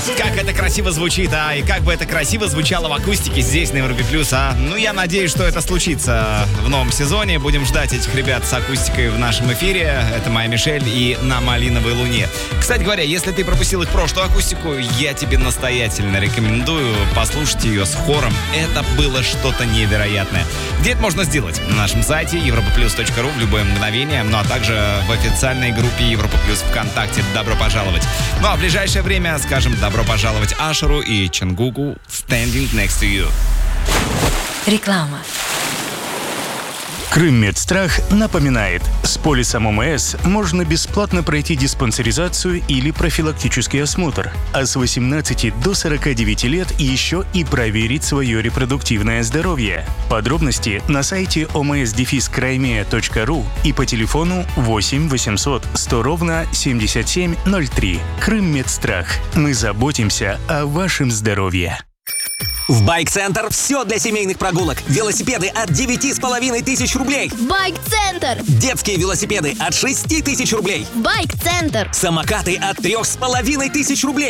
Как это красиво звучит, и как бы это красиво звучало в акустике здесь, на Европе Плюс, Ну, я надеюсь, что это случится в новом сезоне. Будем ждать этих ребят с акустикой в нашем эфире. Это Майя Мишель и «На малиновой луне». Кстати говоря, если ты пропустил их прошлую акустику, я тебе настоятельно рекомендую послушать ее с хором. Это было что-то невероятное. Где это можно сделать? На нашем сайте europaplus.ru в любое мгновение, ну а также в официальной группе Европа Плюс ВКонтакте. Добро пожаловать. Ну а в ближайшее время скажем добро пожаловать Ашеру и Чангуку «Standing Next to You». Реклама. Крыммедстрах напоминает, с полисом ОМС можно бесплатно пройти диспансеризацию или профилактический осмотр, а с 18 до 49 лет еще и проверить свое репродуктивное здоровье. Подробности на сайте oms-crimea.ru и по телефону 8 800 100 7703. Крыммедстрах. Мы заботимся о вашем здоровье. В Байк-центр все для семейных прогулок. Велосипеды от 9,5 рублей. Байк-центр! Детские велосипеды от 6 тысяч рублей. Байк-центр! Самокаты от 3,5 рублей.